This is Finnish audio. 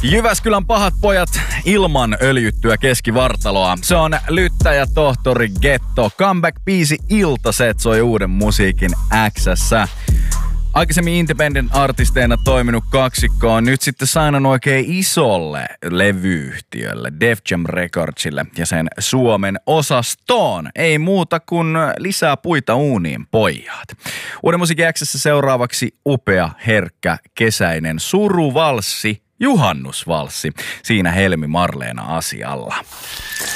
Jyväskylän pahat pojat ilman öljyttyä keskivartaloa. Se on Lyttä ja tohtori Getto. Comeback-biisi Iltaset soi uuden musiikin X:ssä. Aikaisemmin independent-artisteina toiminut kaksikko on nyt sitten sainannut oikein isolle levyyhtiölle, Def Jam Recordsille ja sen Suomen osastoon. Ei muuta kuin lisää puita uuniin, pojat. Uuden musiikin X:ssä seuraavaksi upea, herkkä, kesäinen suruvalssi, juhannusvalssi. Siinä Helmi Marleena asialla.